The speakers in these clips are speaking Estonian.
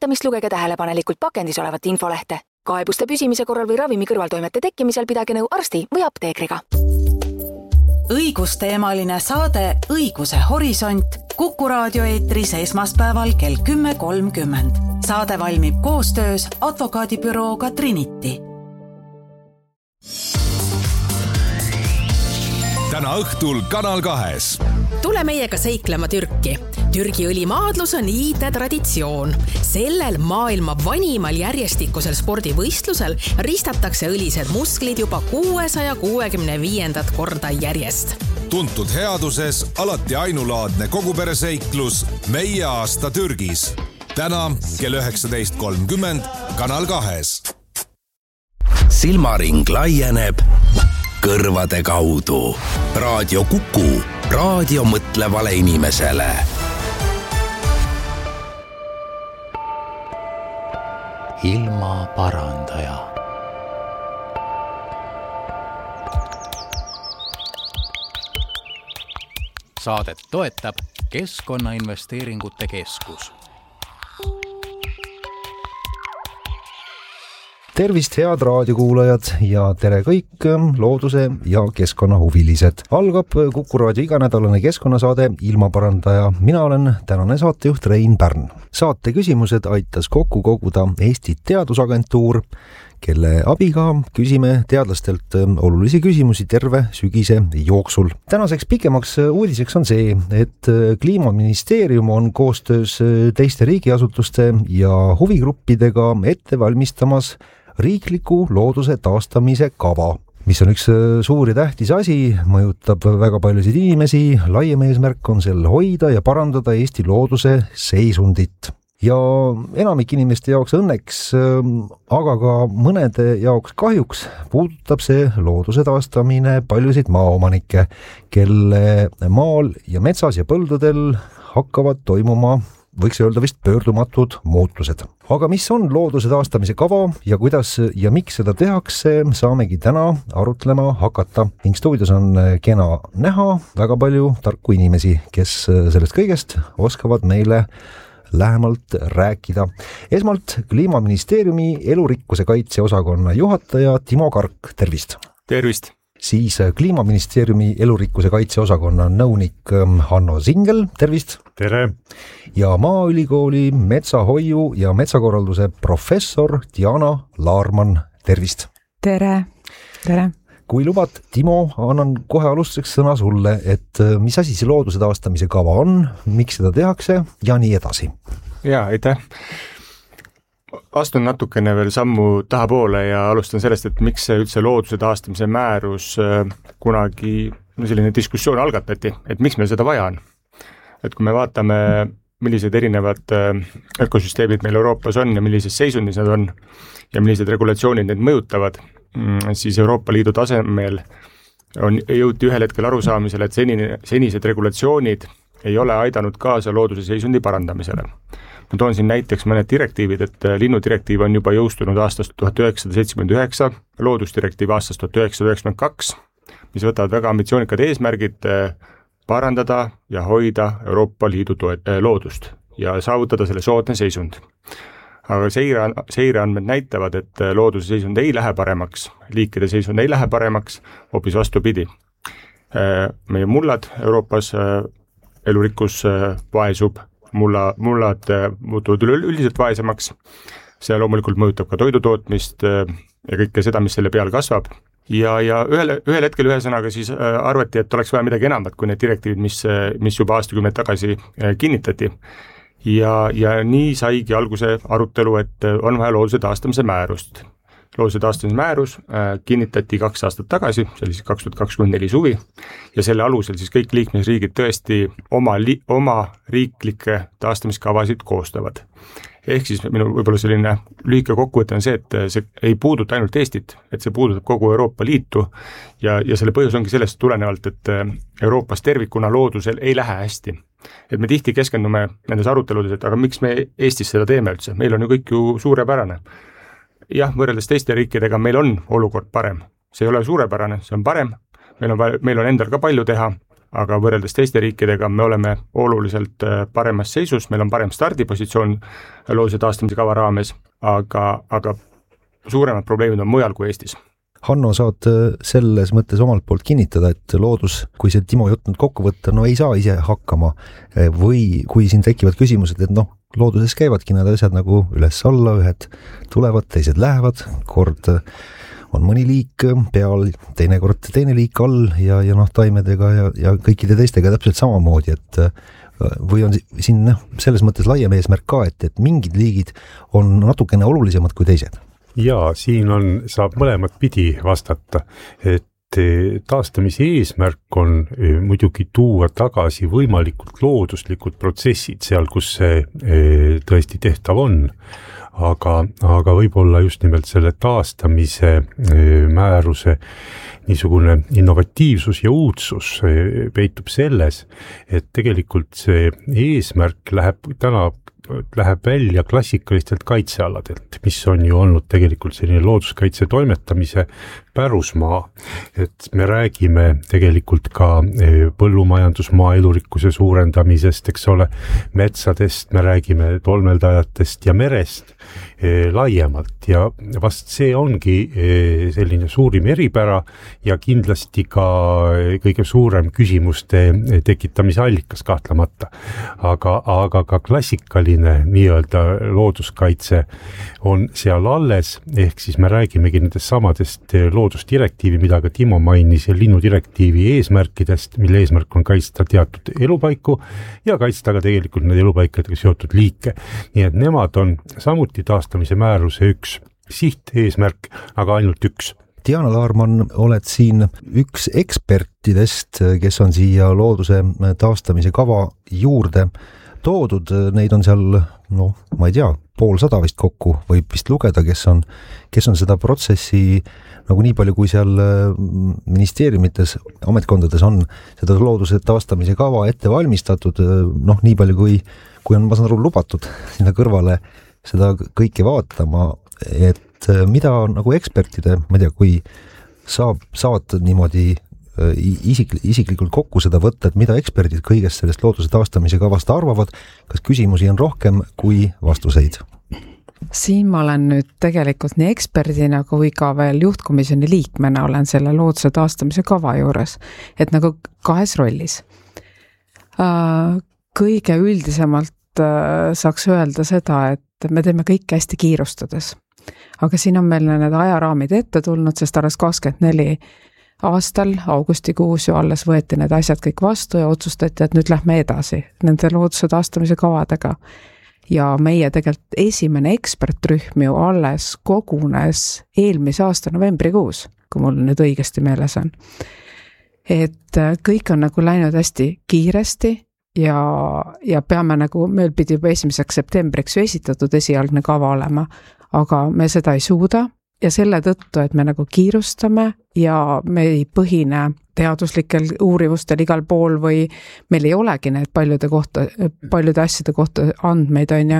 soetamist lugege tähelepanelikult pakendis olevat infolehte. Kaebuste püsimise korral või ravimi kõrvaltoimete tekkimisel pidage nõu arsti või apteekriga. Õigusteemaline saade Õiguse horisont Kuku raadio eetris esmaspäeval kell 10.30. Saade valmib koostöös advokaadibürooga Trinity. Täna õhtul Kanal 2. Tule meiega seiklema Türki. Türgi õlimaadlus on iidne traditsioon. Sellel maailma vanimal järjestikusel spordivõistlusel ristatakse õlised musklid juba 665. korda järjest. Tuntud headuses alati ainulaadne kogupereseiklus Meie aasta Türgis. Täna kell 19.30 Kanal 2. Silmaring laieneb kõrvade kaudu. Raadio Kuku. Raadio mõtlevale inimesele. Ilma parandaja. Saadet toetab Keskkonnainvesteeringute Keskus. Tervist, head raadiokuulajad ja tere kõik looduse ja keskkonnahuvilised. Algab Kuku raadio iganädalane keskkonnasaade Ilmaparandaja. Mina olen tänane saatejuht Rein Pärn. Saate küsimused aitas kokku koguda Eesti Teadusagentuur, kelle abiga küsime teadlastelt olulisi küsimusi terve sügise jooksul. Tänaseks pikemaks uudiseks on see, et Kliimaministeerium on koostöös teiste riigiasutuste ja huvigruppidega ette valmistamas riikliku looduse taastamise kava, mis on üks suur ja tähtis asi, mõjutab väga paljusid inimesi. Laiem eesmärk on sel hoida ja parandada Eesti looduse seisundit. Ja enamik inimeste jaoks õnneks, aga ka mõnede jaoks kahjuks puudutab see looduse taastamine paljusid maaomanikke, kelle maal ja metsas ja põldudel hakkavad toimuma, võiks öelda vist pöördumatud muutused. Aga mis on looduse taastamise kava ja kuidas ja miks seda tehakse, saamegi täna arutlema hakata. Ning stuudios on kena näha väga palju tarku inimesi, kes sellest kõigest oskavad meile lähemalt rääkida. Esmalt Kliimaministeeriumi elurikkuse kaitse osakonna juhataja Timo Kark, tervist! Tervist! Siis Kliimaministeeriumi elurikkuse kaitse osakonna nõunik Hanno Zingel, tervist! Tere! Ja Maaülikooli metsahoiu ja metsakorralduse professor Diana Laarman, tervist! Tere! Tere! Kui lubad, Timo, annan kohe alustuseks sõna sulle, et mis asi see looduse taastamise kava on, miks seda tehakse ja nii edasi. Jaa, aitäh. Astun natukene veel sammu tahapoole ja alustan sellest, et miks see üldse looduse taastamise määrus kunagi selline diskussioon algatati, et miks meil seda vaja on. Et kui me vaatame, millised erinevad ökosüsteemid meil Euroopas on ja millises seisundis nad on ja millised regulatsioonid need mõjutavad, siis Euroopa Liidu tasemel jõuti ühel hetkel arusaamisele, et senised regulatsioonid ei ole aidanud kaasa looduse seisundi parandamisele. Ma toon siin näiteks mõned direktiivid, et linnudirektiiv on juba jõustunud aastast 1979, loodusdirektiiv aastast 1992, mis võtavad väga ambitsioonikad eesmärgid parandada ja hoida Euroopa Liidu loodust ja saavutada selle soodne seisund. Aga seireandmed näitavad, et looduse seisund ei lähe paremaks, liikide seisund ei lähe paremaks, hoopis vastupidi. Meie mullad Euroopas elurikkus vaesub, mullad muutuvad üldiselt vaesemaks, see loomulikult mõjutab ka toidutootmist ja kõike seda, mis selle peal kasvab. Ja ühel hetkel ühesõnaga siis arvati, et oleks vaja midagi enamat kui need direktiivid, mis juba aastakümneid tagasi kinnitati. Ja nii saigi alguse arutelu, et on vaja looduse taastamise määrust. Looduse taastamise määrus kinnitati 2 aastat tagasi, see oli siis 2024 suvi, ja selle alusel siis kõik liikmesriigid tõesti oma riiklikke taastamiskavasid koostavad. Ehk siis minu võib-olla selline lühike kokkuvõte on see, et see ei puuduta ainult Eestit, et see puudutab kogu Euroopa Liitu ja selle põhjus ongi sellest tulenevalt, et Euroopas tervikuna loodusel ei lähe hästi. Et me tihti keskendume nendes aruteludes, et aga miks me Eestis seda teeme üldse, meil on ju kõik ju suurepärane. Jah, võrreldes teiste riikidega meil on olukord parem, see ei ole suurepärane, see on parem, meil on endal ka palju teha, aga võrreldes teiste riikidega me oleme oluliselt paremas seisus, meil on parem stardipositsioon looduse taastamise kava raames, aga suuremad probleemid on mujal kui Eestis. Hanno, saad selles mõttes omalt poolt kinnitada, et loodus, kui see Timo jutt nüüd kokku võtta, no ei saa ise hakkama või kui siin tekivad küsimused, et looduses käivadki need asjad nagu üles-alla, ühed tulevad, teised lähevad, kord on mõni liik peal, teinekord teine liik all ja taimedega ja kõikide teistega täpselt samamoodi, et või on siin selles mõttes laiem eesmärk ka, et mingid liigid on natukene olulisemad kui teised. Ja siin saab mõlemat pidi vastata, et taastamise eesmärk on muidugi tuua tagasi võimalikult looduslikud protsessid seal, kus see tõesti tehtav on, aga võib-olla just nimelt selle taastamise määruse niisugune innovatiivsus ja uudsus peitub selles, et tegelikult see eesmärk läheb välja klassikalistelt kaitsealadelt, mis on ju olnud tegelikult selline looduskaitse toimetamise pärusmaa, et me räägime tegelikult ka põllumajandusmaa elurikkuse suurendamisest, eks ole, metsadest, me räägime tolmeldajatest ja merest laiemalt ja vast see ongi selline suurim eripära ja kindlasti ka kõige suurem küsimuste tekitamise allikas kahtlemata. Aga ka klassikaline nii-öelda looduskaitse on seal alles, ehk siis me räägimegi nendest samadest loodusdirektiivi, mida ka Timo mainis, ja linnudirektiivi eesmärkidest, mille eesmärk on kaitsta teatud elupaiku ja kaitsta ka tegelikult need elupaikadega seotud liike. Nii et nemad on samuti taastamise määruse üks sihteesmärk, aga ainult üks. Diana Laarmann, oled siin üks ekspertidest, kes on siia looduse taastamise kava juurde toodud, neid on seal, ma ei tea, 150 vist kokku, võib vist lugeda, kes on seda protsessi nagu nii palju, kui seal ministeeriumites, ametkondades on seda looduse taastamise kava ette valmistatud, nii palju kui on, ma saan aru, lubatud sinna kõrvale seda kõike vaatama, et mida nagu ekspertide, ma ei tea, kui saavad niimoodi isiklikult kokku seda võtta, et mida eksperdid kõigest sellest looduse taastamise kavast arvavad, kas küsimusi on rohkem kui vastuseid? Siin ma olen nüüd tegelikult nii eksperdina kui ka veel juhtkomisjoni liikmena olen selle looduse taastamise kava juures, et nagu kahes rollis. Kõige üldisemalt saaks öelda seda, et me teeme kõike hästi kiirustades. Aga siin on meil need ajaraamid ette tulnud, sest alles 24 aastal, augustikuus ju alles võeti need asjad kõik vastu ja otsustati, et nüüd lähme edasi nende looduse taastamise kavadega. Ja meie tegelikult esimene ekspertrühm ju alles kogunes eelmise aasta novembrikuus, kui mul nüüd õigesti meeles on. Et kõik on nagu läinud hästi kiiresti ja peame nagu, meil pidi juba 1. septembriks ju esitatud esialgne kava olema, aga me seda ei suuda ja selle tõttu, et me nagu kiirustame ja me ei põhine teaduslikel uurimustel igal pool või meil ei olegi need paljude asjade kohta andmeid on ju,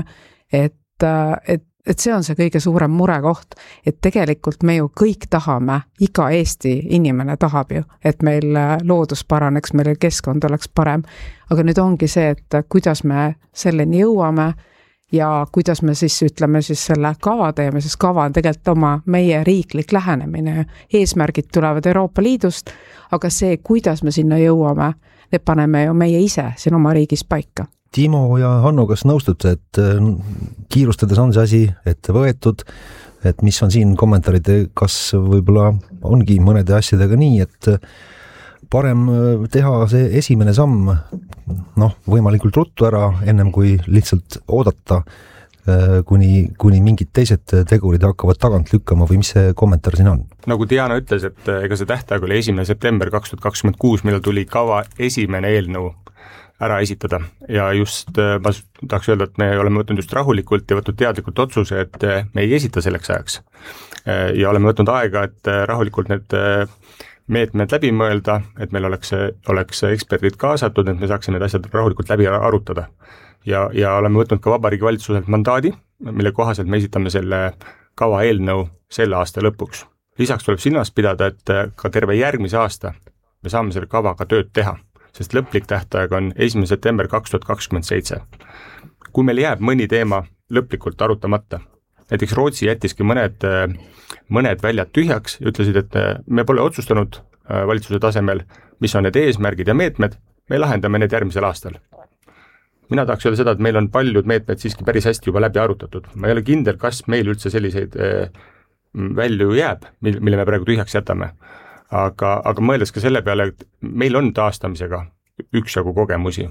et see on see kõige suurem murekoht, et tegelikult me ju kõik tahame, iga Eesti inimene tahab ju, et meil loodus paraneks, meil keskkond oleks parem, aga nüüd ongi see, et kuidas me selleni jõuame ja kuidas me siis ütleme siis selle kava teeme, sest kava on tegelikult meie riiklik lähenemine. Eesmärgid tulevad Euroopa Liidust, aga see, kuidas me sinna jõuame, need paneme ju meie ise siin oma riigis paika. Timo ja Hanno, kas nõustute, et kiirustades on see asi ette võetud, et mis on siin kommentaarid, kas võib-olla ongi mõnede asjadega nii, et parem teha see esimene samm võimalikult ruttu ära, ennem kui lihtsalt oodata, kuni mingid teised tegurid hakkavad tagant lükkama või mis see kommentaar siin on? Nagu Diana ütles, et ega see tähtaeg oli 1. september 2026, millal tuli kava esimene eelnõu ära esitada ja just ma tahaks öelda, et me oleme võtnud just rahulikult ja võtnud teadlikult otsuse, et me ei esita selleks ajaks ja oleme võtnud aega, et rahulikult need meetmed läbi mõelda, et meil oleks eksperdid kaasatud, et me saaksime need asjad rahulikult läbi arutada. Ja oleme võtnud ka Vabariigi Valitsuselt mandaadi, mille kohaselt me esitame selle kava eelnõu selle aasta lõpuks. Lisaks tuleb silmas pidada, et ka terve järgmise aasta me saame selle kavaga tööd teha. sest lõplik tähtaeg on 1. september 2027. Kui meil jääb mõni teema lõplikult arutamata, näiteks Rootsi jättiski mõned väljad tühjaks ja ütlesid, et me pole otsustanud valitsuse tasemel, mis on need eesmärgid ja meetmed, me lahendame need järgmisel aastal. Mina tahaks öelda seda, et meil on paljud meetmed siiski päris hästi juba läbi arutatud. Ma ei ole kindel, kas meil üldse selliseid välju jääb, mille me praegu tühjaks jätame. Aga mõeldes ka selle peale, et meil on taastamisega üksjagu kogemusi.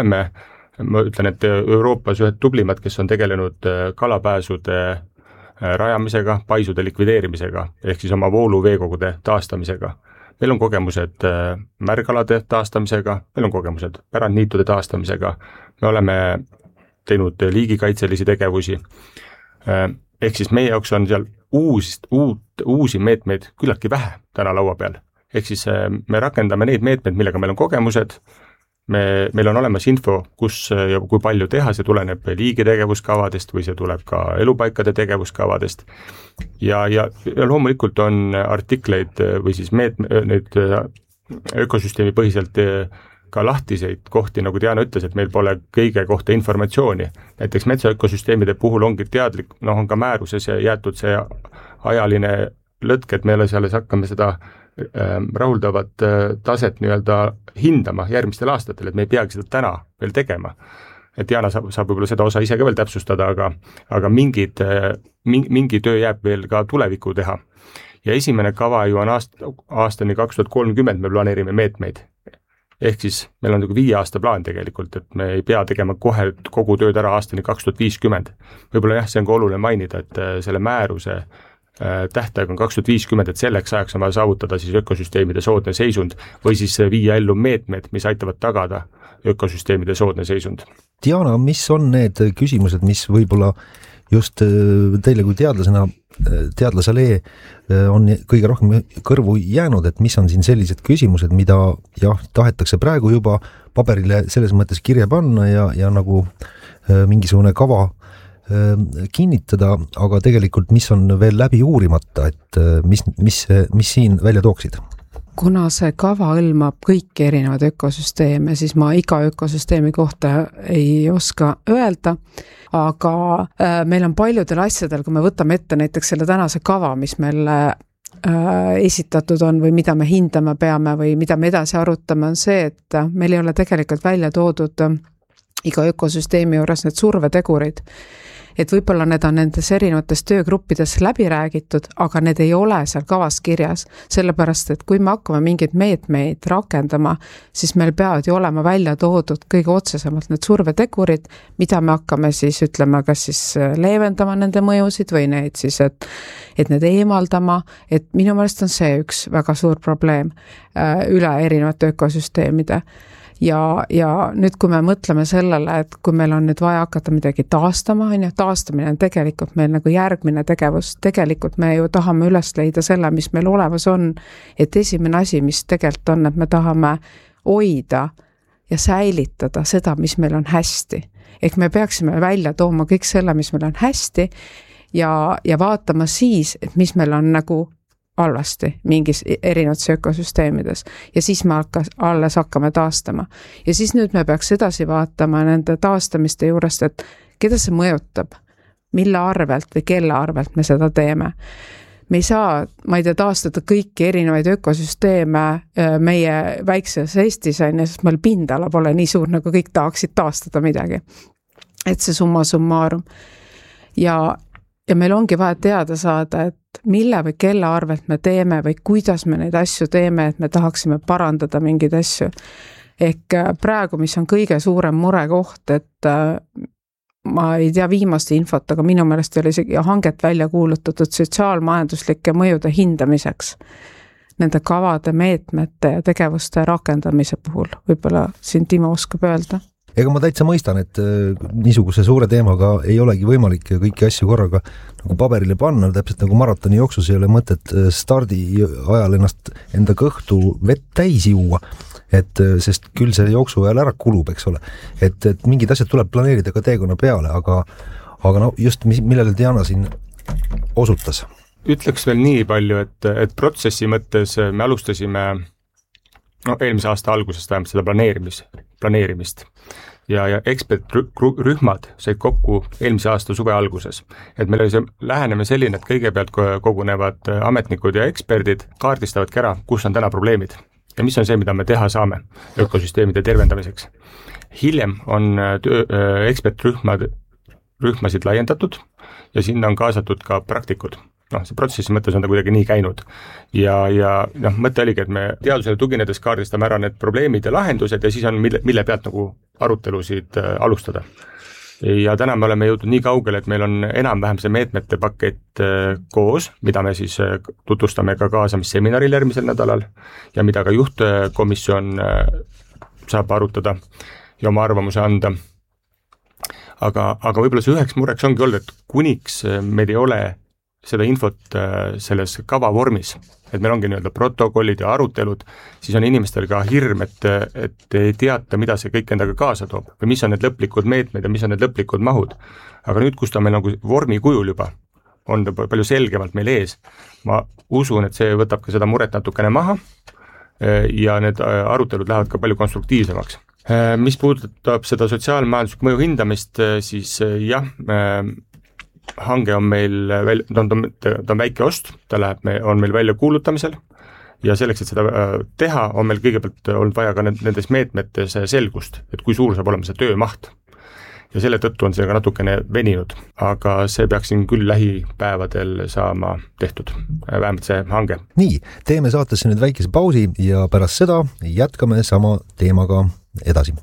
Ma ütlen, et Euroopas ühed tublimad, kes on tegelenud kalapääsude rajamisega, paisude likvideerimisega, ehk siis oma vooluveekogude taastamisega. Meil on kogemused märgalade taastamisega, meil on kogemused pärandniitude taastamisega, me oleme teinud liigikaitselisi tegevusi, ehk siis meie jaoks on seal uusi meetmeid küllaltki vähe täna laua peal. Ehk siis me rakendame neid meetmeid, millega meil on kogemused, meil on olemas info, kus ja kui palju teha, see tuleneb liigi tegevuskavadest või see tuleb ka elupaikade tegevuskavadest ja loomulikult on artikleid või siis neid ökosüsteemi põhiselt ka lahtiseid kohti, nagu Diana ütles, et meil pole kõige kohta informatsiooni. Näiteks metsaökosüsteemide puhul ongi teadlik, on ka määruses jäetud see ajaline lõtk, et me alles hakkame seda rahuldavat taset hindama järgmistel aastatel, et me ei peagi seda täna veel tegema. Et Diana saab võib-olla seda osa ise ka veel täpsustada, aga mingi töö jääb veel ka tulevikku teha. Ja esimene kava ju on aastani 2030 me planeerime meetmeid. Ehk siis meil on 5 aasta plaan tegelikult, et me ei pea tegema kohe kogu tööd ära aastani 2050. Võib-olla see on ka oluline mainida, et selle määruse tähtaeg on 2050, et selleks ajaks on vaja saavutada siis ökosüsteemide soodne seisund või siis viia ellu meetmed, mis aitavad tagada ökosüsteemide soodne seisund. Diana, mis on need küsimused, mis võib-olla just teile kui teadlasele on kõige rohkem kõrvu jäänud, et mis on siin sellised küsimused, mida tahetakse praegu juba paberile selles mõttes kirja panna ja nagu mingisugune kava kinnitada, aga tegelikult mis on veel läbi uurimata, et mis siin välja tooksid? Kuna see kava hõlmab kõiki erinevaid ökosüsteeme, siis ma iga ökosüsteemi kohta ei oska öelda, aga meil on paljudel asjadel, kui me võtame ette näiteks selle tänase kava, mis meil esitatud on või mida me hindama peame või mida me edasi arutame, on see, et meil ei ole tegelikult välja toodud iga ökosüsteemi juures need survetegurid. Et võib-olla need on nendes erinevates töögruppides läbi räägitud, aga need ei ole seal kavas kirjas, sellepärast, et kui me hakkame mingeid meetmeid rakendama, siis meil peavad ju olema välja toodud kõige otsesemalt need survetegurid, mida me hakkame siis ütlema, kas siis leevendama nende mõjusid või neid siis, et need eemaldama, et minu meelest on see üks väga suur probleem üle erinevate ökosüsteemide. Ja nüüd, kui me mõtleme sellele, et kui meil on nüüd vaja hakata midagi taastama, taastamine on tegelikult meil nagu järgmine tegevus, tegelikult me ju tahame üles leida selle, mis meil olemas on, et esimene asi, mis tegelikult on, et me tahame hoida ja säilitada seda, mis meil on hästi. Ehk me peaksime välja tooma kõik selle, mis meil on hästi ja vaatama siis, et mis meil on nagu halvasti mingis erinevates ökosüsteemides ja siis me alles hakkame taastama. Ja siis nüüd me peaks edasi vaatama nende taastamiste juurest, et keda see mõjutab, mille arvelt või kelle arvelt me seda teeme. Me ei saa, ma ei tea, taastada kõiki erinevaid ökosüsteeme meie väikses Eestis, sest meil pindala pole nii suur, nagu kõik tahaksid taastada midagi. Et see summa summarum. Ja meil ongi vaja teada saada, et mille või kelle arvelt me teeme või kuidas me neid asju teeme, et me tahaksime parandada mingeid asju. Ehk praegu, mis on kõige suurem murekoht, et ma ei tea viimast infot, aga minu meelest oli isegi hanget välja kuulutatud sotsiaalmajanduslike mõjude hindamiseks nende kavade, meetmete ja tegevuste rakendamise puhul. Võib-olla siin Timo oskab öelda. Ega ma täitsa mõistan, et niisuguse suure teemaga ei olegi võimalik kõiki asju korraga nagu paberile panna, täpselt nagu maratoni jooksus ei ole mõtet stardi ajal ennast enda kõhtu vett täis juua, sest küll see jooksu ajal ära kulub, eks ole. Et mingid asjad tuleb planeerida ka teekonna peale, aga no just millele Diana siin osutas. Ütleks veel nii palju, et protsessi mõttes me alustasime eelmise aasta algusest vähemalt seda planeerimist. Ja ekspertrühmad said kokku eelmise aasta suve alguses. Et meil oli see läheneme selline, et kõigepealt kogunevad ametnikud ja eksperdid, kaardistavadki ära, kus on täna probleemid ja mis on see, mida me teha saame ökosüsteemide tervendamiseks. Hiljem on ekspertrühmasid laiendatud ja sinna on kaasatud ka praktikud. See protsessi mõttes on ta kuidagi nii käinud ja mõte oligi, et me teadusele tuginedes kaardistame ära need probleemid ja lahendused ja siis on mille pealt nagu arutelusid alustada. Ja täna me oleme jõudnud nii kaugele, et meil on enam-vähem see meetmete pakett koos, mida me siis tutvustame ka kaasamisseminaril järgmisel nädalal ja mida ka juhtkomisjon saab arutada ja oma arvamuse anda. Aga võib-olla see üheks mureks ongi olnud, et kuniks meil ei ole seda infot selles kava vormis, et meil ongi nii-öelda protokollid ja arutelud, siis on inimestel ka hirm, et ei teata, mida see kõik endaga kaasa toob või mis on need lõplikud meetmed ja mis on need lõplikud mahud. Aga nüüd, kus ta meil nagu vormi kujul juba, on ta palju selgemalt meil ees, ma usun, et see võtab ka seda muret natukene maha ja need arutelud lähevad ka palju konstruktiivsemaks. Mis puudutab seda sotsiaalmajanduslikku mõju hindamist, siis jah, hange on meil, ta on väike ost, ta on meil välja kuulutamisel ja selleks, et seda teha, on meil kõigepealt olnud vaja ka nendes meetmetes selgust, et kui suur saab olema see töömaht. Ja selle tõttu on see ka natukene veninud, aga see peaks siin küll lähipäevadel saama tehtud, vähemalt see hange. Nii, teeme saatesse nüüd väikese pausi ja pärast seda jätkame sama teemaga edasi.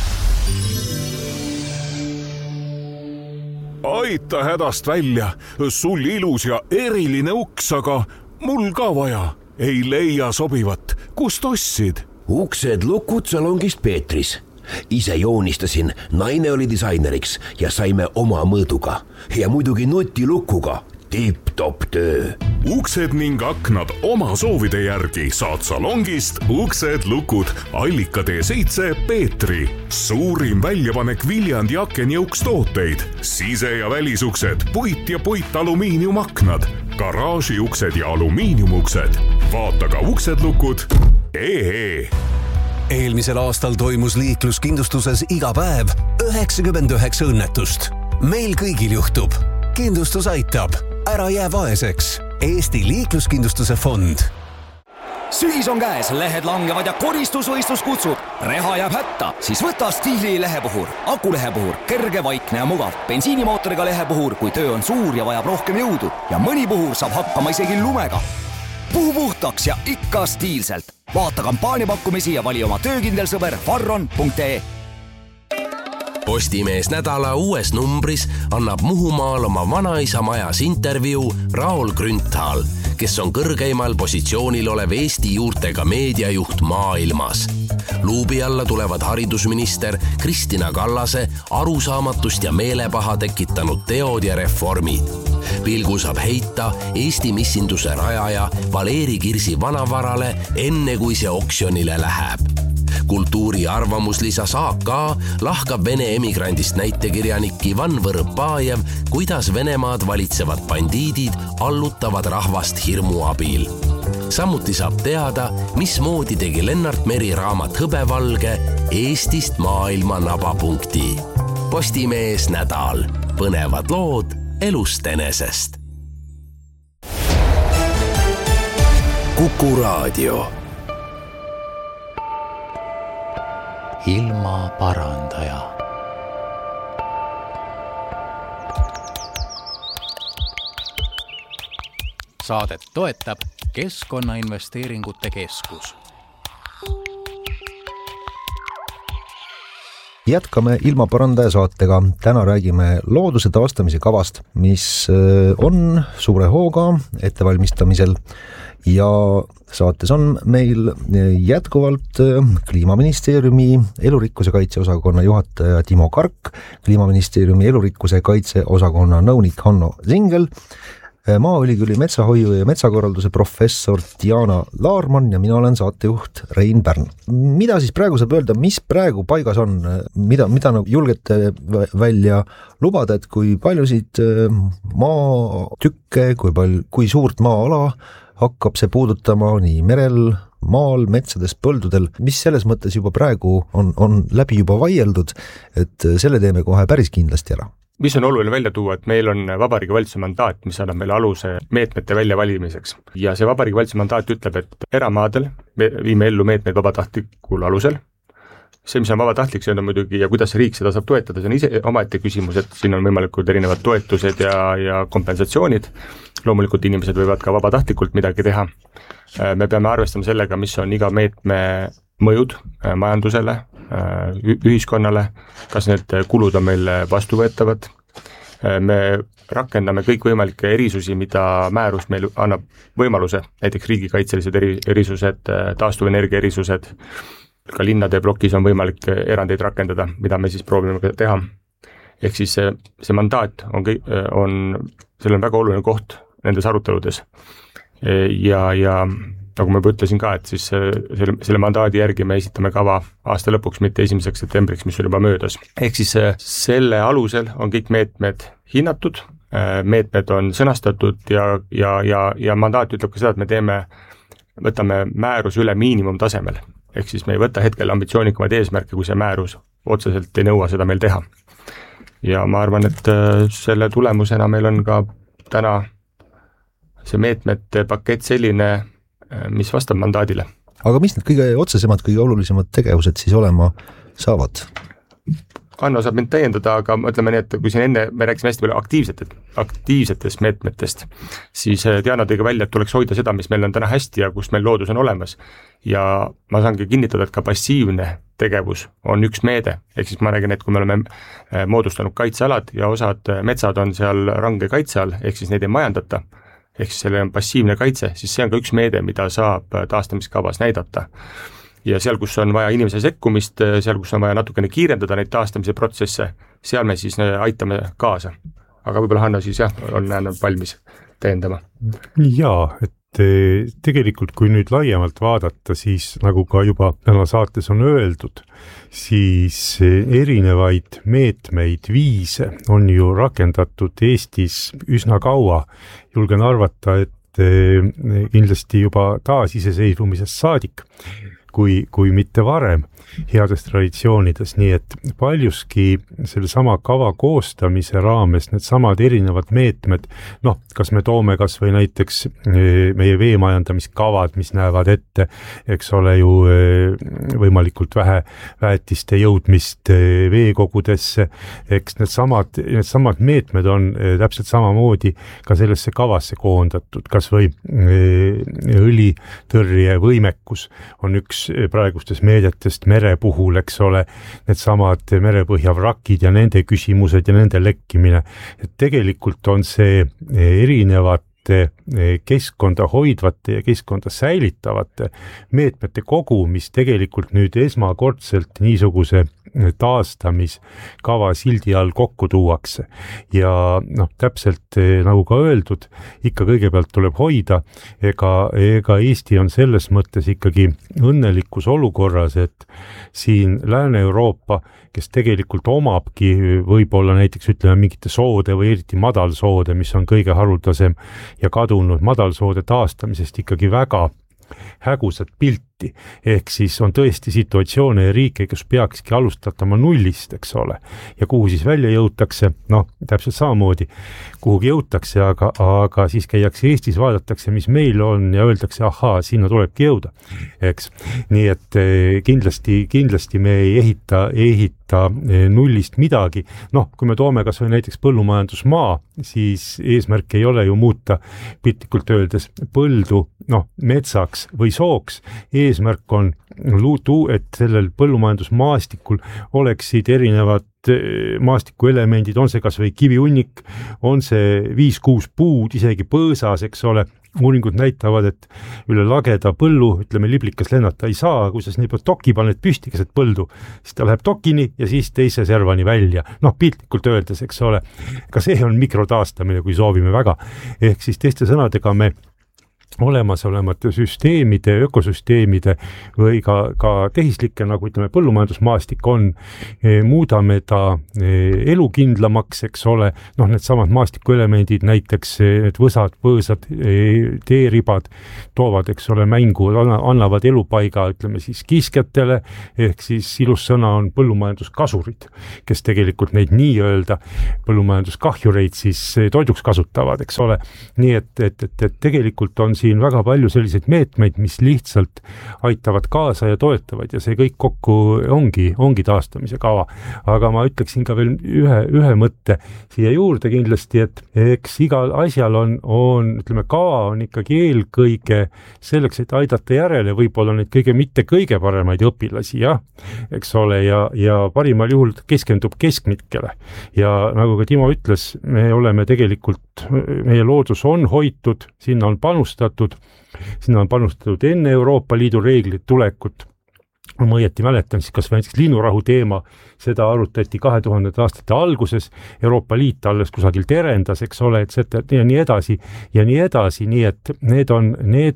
Aita hädast välja, sul ilus ja eriline uks, aga mul ka vaja. Ei leia sobivat, kust ostsid? Uksed lukud salongist Peetris. Ise joonistasin, naine oli disaineriks ja saime oma mõõduga. Ja muidugi nutilukuga. Tipp-top töö. Uksed ning aknad oma soovide järgi saad salongist Uksed lukud Allikatee 7 Peetri. Suurim väljapanek Viljandi akenjõuks tooteid. Sise- ja välisuksed, puit ja puitalumiiniumaknad, garaažiuksed ja alumiiniumuksed. Vaata ka uksedlukud.ee. Eelmisel aastal toimus liikluskindlustuses iga päev 99 õnnetust. Meil kõigil juhtub. Kindlustus aitab. Ära jää vaeseks. Eesti liikluskindlustuse fond. Sügis on käes, lehed langevad ja koristusvõistlus kutsub. Reha jääb hätta, siis võta Stiili lehepuhur. Akulehepuhur, kerge, vaikne ja mugav. Bensiinimootoriga lehepuhur, kui töö on suur ja vajab rohkem jõudu. Ja mõni puhur saab hakkama isegi lumega. Puhu puhtaks ja ikka stiilselt. Vaata kampaaniapakkumisi ja vali oma töökindel sõber farron.ee. Postimees nädala uues numbris annab Muhumaal oma vanaisa majas intervjuu Raul Grünthal, kes on kõrgeimal positsioonil olev Eesti juurtega meediajuht maailmas. Luubi alla tulevad haridusminister Kristina Kallase arusaamatust ja meelepaha tekitanud teod ja reformid. Pilgu saab heita Eesti missinduse rajaja Valeri Kirsi vanavarale enne kui see oksjonile läheb. Kultuuri arvamuslisa AK lahkab Vene emigrandist näitekirjanik Ivan Võrõpajev, kuidas Venemaad valitsevad bandiidid allutavad rahvast hirmu abil. Samuti saab teada, mismoodi tegi Lennart Meri raamat Hõbevalge Eestist maailma nabapunkti. Postimees nädal. Põnevad lood elust enesest. Kuku raadio. Ilma parandaja. Saadet toetab Keskkonnainvesteeringute Keskus. Jätkame Ilma parandaja saatega. Täna räägime looduse taastamise kavast, mis on suure hooga ettevalmistamisel ja saates on meil jätkuvalt Kliimaministeeriumi elurikkuse kaitse osakonna juhataja Timo Kark, Kliimaministeeriumi elurikkuse kaitse osakonna nõunik Hanno Zingel, Maaülikooli metsahoiu ja metsakorralduse professor Diana Laarman ja mina olen saatejuht Rein Pärn. Mida siis praegu saab öelda, mis praegu paigas on, mida julgete välja lubada, et kui paljusid maatükke, kui suurt maa-ala hakkab see puudutama nii merel, maal, metsades, põldudel, mis selles mõttes juba praegu on läbi juba vaieldud, et selle teeme kohe päris kindlasti ära. Mis on oluline välja tuua, et meil on Vabariigi Valitsuse mandaat, mis annab meile aluse meetmete väljavalimiseks. Ja see Vabariigi Valitsuse mandaat ütleb, et eramaadel me viime ellu meetmeid vabatahtlikul alusel. See, mis on vabatahtlik, see on muidugi ja kuidas riik seda saab toetada, see on ise omaette küsimus, et siin on võimalikud erinevad toetused ja kompensatsioonid. Loomulikult inimesed võivad ka vabatahtlikult midagi teha. Me peame arvestama sellega, mis on iga meetme mõjud majandusele, ühiskonnale, kas need kulud on meil vastuvõetavad. Me rakendame kõikvõimalikke erisusi, mida määrus meil annab võimaluse, näiteks riigikaitselised erisused, taastuvenergia erisused, ka linnade plokis on võimalik erandeid rakendada, mida me siis proovime teha. Ehk siis see mandaat sellel on väga oluline koht nendes aruteludes. Ja nagu ma juba ütlesin ka, et siis selle mandaadi järgi me esitame kava aasta lõpuks, mitte 1. septembriks, mis on juba möödas. Ehk siis selle alusel on kõik meetmed hinnatud, meetmed on sõnastatud ja mandaat ütleb ka seda, et me võtame määrus üle miinimumtasemel. Ehk siis me ei võta hetkel ambitsioonikumaid eesmärke, kui see määrus otseselt ei nõua seda meil teha. Ja ma arvan, et selle tulemusena meil on ka täna see meetmete pakett selline, mis vastab mandaadile. Aga mis need kõige otsesemad, kõige olulisemad tegevused siis olema saavad? Anno saab mind täiendada, aga mõtleme nii, et kui siin enne me rääkisime hästi palju aktiivsetest meetmetest, siis Diana tõi ka välja, et tuleks hoida seda, mis meil on täna hästi ja kus meil loodus on olemas. Ja ma saangi kinnitada, et ka passiivne tegevus on üks meede. Ehk siis ma räägin, et kui me oleme moodustanud kaitsealad ja osad metsad on seal range kaitse all, ehk siis neid ei majandata, ehk siis selle on passiivne kaitse, siis see on ka üks meede, mida saab taastamiskavas näidata. Ja seal, kus on vaja inimese sekkumist, seal, kus on vaja natukene kiirendada neid taastamise protsesse, seal me siis aitame kaasa. Aga võib-olla Hanno siis on valmis täiendama. Jaa, et tegelikult kui nüüd laiemalt vaadata, siis nagu ka juba täna saates on öeldud, siis erinevaid meetmeid, viise on ju rakendatud Eestis üsna kaua. Julgen arvata, et kindlasti juba taasiseseisvumisest saadik, kui mitte varem heades traditsioonides, nii et paljuski selle sama kava koostamise raames need samad erinevad meetmed, kas me toome kas või näiteks meie veemajandamiskavad, mis näevad ette, eks ole ju võimalikult vähe väetiste jõudmist veekogudesse, eks need samad meetmed on täpselt samamoodi ka sellesse kavasse koondatud, kas või õlitõrje võimekus on üks praegustes meedetest mere puhul, eks ole, need samad merepõhja vrakid ja nende küsimused ja nende lekkimine. Et tegelikult on see erinevate keskkonda hoidvate ja keskkonda säilitavate meetmete kogu, mis tegelikult nüüd esmakordselt niisuguse taastamiskava sildi all kokku tuuakse. Ja täpselt nagu ka öeldud, ikka kõigepealt tuleb hoida, ega Eesti on selles mõttes ikkagi õnnelikus olukorras, et siin Lääne-Euroopa, kes tegelikult omabki võib-olla näiteks mingite soode või eriti madalsoode, mis on kõige haruldasem ja kadunud madalsoode taastamisest ikkagi väga hägusat pilti, ehk siis on tõesti situatsioone ja riike, kus peakski alustatama nullist, eks ole, ja kuhu siis välja jõutakse, täpselt samamoodi, kuhugi jõutakse, aga siis käiakse Eestis, vaadatakse, mis meil on ja öeldakse, sinna tulebki jõuda, eks. Nii et kindlasti me ei ehita nullist midagi. Kui me toome kas või näiteks põllumajandusmaa, siis eesmärk ei ole ju muuta piltlikult öeldes põldu, metsaks või sooks. Eesmärk on et sellel põllumajandusmaastikul oleksid erinevad maastikuelemendid, on see kas või kiviunnik, on see 5-6 puud, isegi põõsas, eks ole. Uuringud näitavad, et üle lageda põllu, liblikas lennata ei saa, kui sa nii toki paned püsti keset põldu, siis ta läheb tokini ja siis teise servani välja. Piltlikult öeldes, eks ole, ka see on mikrotaastamine, kui soovime väga. Ehk siis teiste sõnadega me olemasolevate süsteemide, ökosüsteemide või ka tehislike, nagu ütleme, põllumajandusmaastik on, muudame ta elukindlamaks, eks ole, noh, need samad maastikuelemendid, näiteks need võsad, põõsad, teeribad toovad, eks ole, mängu, annavad elupaiga, ütleme siis kiskjatele, ehk siis ilus sõna on põllumajanduskasurid, kes tegelikult neid nii-öelda põllumajanduskahjureid siis toiduks kasutavad, eks ole. Nii et tegelikult on siin väga palju selliseid meetmeid, mis lihtsalt aitavad kaasa ja toetavad ja see kõik kokku ongi taastamise kava. Aga ma ütleksin ka veel ühe mõtte siia juurde kindlasti, et eks igal asjal on ütleme, kava on ikkagi eelkõige selleks, et aidata järele võib-olla neid mitte kõige paremaid õpilasi, jah, eks ole, ja parimal juhul keskendub keskmikele. Ja nagu ka Timo ütles, me oleme tegelikult, meie loodus on hoitud, sinna on panustatud enne Euroopa Liidu reeglid tulekut. Ma õieti mäletan, siis kas näiteks linnurahu teema, seda arutati 2000 aastate alguses, Euroopa Liit alles kusagil terendas, eks ole, et ja nii edasi, nii et need on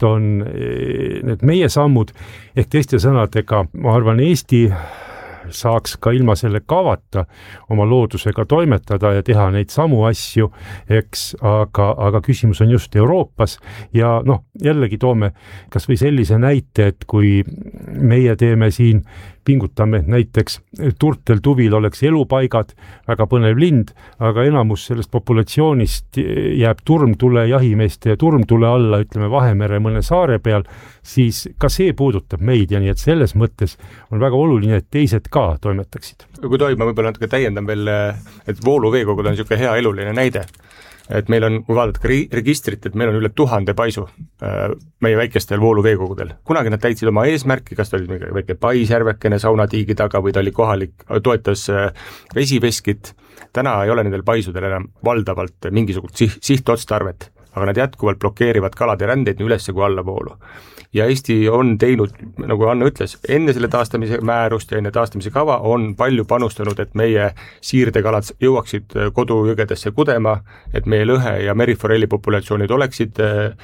need meie sammud, ehk teiste sõnadega, ma arvan, Eesti saaks ka ilma selle kavata oma loodusega toimetada ja teha neid samu asju, eks, aga küsimus on just Euroopas ja noh, jällegi toome kas või sellise näite, et kui meie teeme siin pingutame, näiteks Turtel tuvil oleks elupaigad, väga põnev lind, aga enamus sellest populatsioonist jääb turmtule, jahimeeste turmtule alla, ütleme Vahemere mõne saare peal, siis ka see puudutab meid ja nii, et selles mõttes on väga oluline, et teised ka toimetaksid. Kui tohib, ma võib-olla natuke täiendan veel, et vooluveekogud on niisugune hea eluline näide. Et meil on, kui vaadata ka registrit, et meil on üle 1000 paisu meie väikestel vooluveekogudel. Kunagi nad täitsid oma eesmärki, kas ta oli mingi väike paisjärvekene saunatiigi taga või ta oli kohalik, toetas vesiveskit. Täna ei ole nendel paisudel enam valdavalt mingisugust sihtotstarvet, aga nad jätkuvalt blokeerivad kalade rändeid nii ülesse kui allavoolu. Ja Eesti on teinud, nagu Anna ütles, enne selle taastamise määrust ja enne taastamise kava on palju panustanud, et meie siirdekalad jõuaksid kodujõgedesse kudema, et meie lõhe ja meriforelli populatsioonid oleksid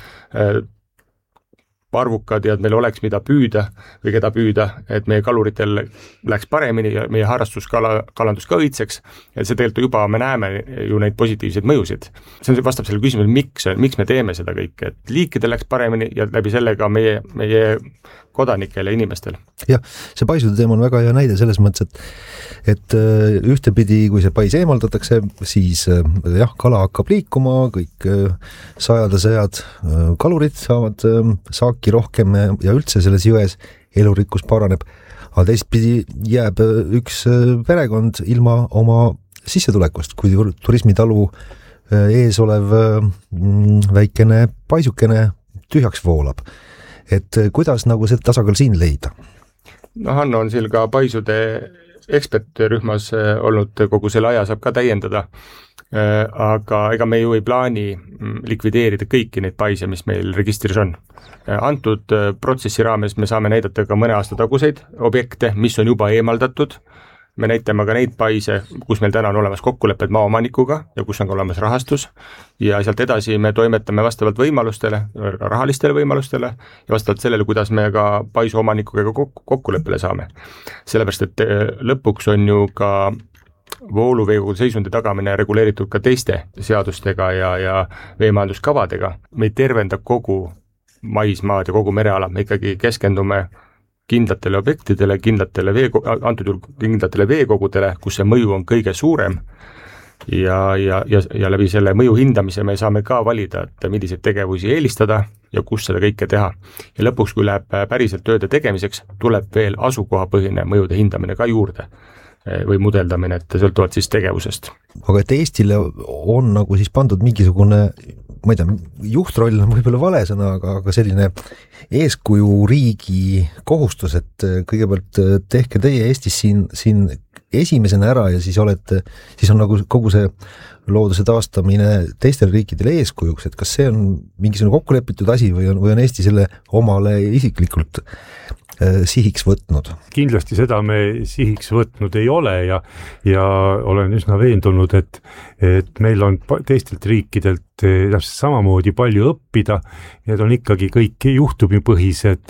arvukad ja et meil oleks mida püüda või keda püüda, et meie kaluritel läks paremini ja meie harrastuskalandus ka õitseks, et see tegelikult juba me näeme ju neid positiivseid mõjusid. See vastab selle küsimusele, miks me teeme seda kõike, et liikidel läks paremini ja läbi sellega meie kodanikel ja inimestel. Jah, see paisude teema on väga hea näide selles mõttes, et ühtepidi, kui see pais eemaldatakse, siis jah, kala hakkab liikuma, kõik sajad ja sajad kalurid saavad saaki rohkem ja üldse selles jões elurikkus paraneb. Aga teistpidi jääb üks perekond ilma oma sissetulekust, kui turismitalu ees olev väikene paisukene tühjaks voolab. Et kuidas nagu see tasakaal siin leida? No Hanno on siin ka paisude ekspertrühmas olnud kogu selle aja, saab ka täiendada, aga ega me ju ei plaani likvideerida kõiki neid paise, mis meil registris on. Antud protsessi raames me saame näidata ka mõne aasta taguseid objekte, mis on juba eemaldatud. Me näitame ka neid paise, kus meil täna on olemas kokkulepped maaomanikuga ja kus on ka olemas rahastus ja sealt edasi me toimetame vastavalt võimalustele, rahalistele võimalustele ja vastavalt sellele, kuidas me ka paisu omanikuga kokkuleppele saame. Sellepärast, et lõpuks on ju ka vooluveekogude seisundi tagamine reguleeritud ka teiste seadustega ja veemajanduskavadega. Me ei tervenda kogu maismaad ja kogu mereala, me ikkagi keskendume kindlatele objektidele, antud juhul kindlatele veekogudele, kus see mõju on kõige suurem ja läbi selle mõju hindamise me saame ka valida, et milliseid tegevusi eelistada ja kus seda kõike teha. Ja lõpuks, kui läheb päriselt tööde tegemiseks, tuleb veel asukohapõhine mõjude hindamine ka juurde või mudeldamine, et sõltuvalt siis tegevusest. Aga et Eestile on nagu siis pandud mingisugune, ma ei tea, juhtroll on võib-olla vale sõna, aga selline eeskuju riigi kohustus, et kõigepealt tehke teie Eestis siin esimesena ära ja siis on nagu kogu see looduse taastamine teistele riikidele eeskujuks, et kas see on mingisugune kokkulepitud asi või on Eesti selle omale isiklikult sihiks võtnud? Kindlasti seda me sihiks võtnud ei ole ja olen üsna veendunud, et meil on teistelt riikidelt täpselt samamoodi palju õppida. Need on ikkagi kõik juhtumipõhised